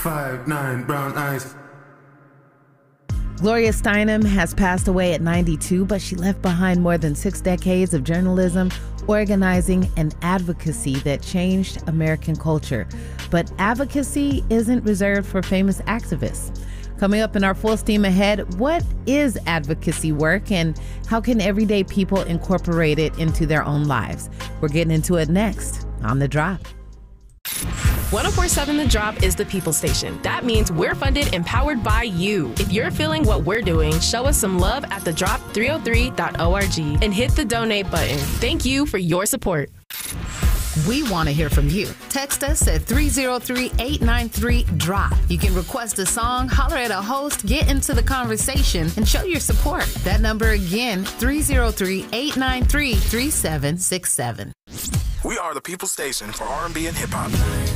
5'9", brown eyes. Gloria Steinem has passed away at 92, but she left behind more than 6 decades of journalism, organizing, and advocacy that changed American culture. But advocacy isn't reserved for famous activists. Coming up in our Full Steam Ahead, what is advocacy work and how can everyday people incorporate it into their own lives? We're getting into it next on The Drop. 1047 The Drop is the people station. That means we're funded and powered by you. If you're feeling what we're doing, show us some love at thedrop303.org and hit the donate button. Thank you for your support. We want to hear from you. Text us at 303-893-DROP. You can request a song, holler at a host, get into the conversation, and show your support. That number again, 303-893-3767. We are the people station for R&B and hip hop.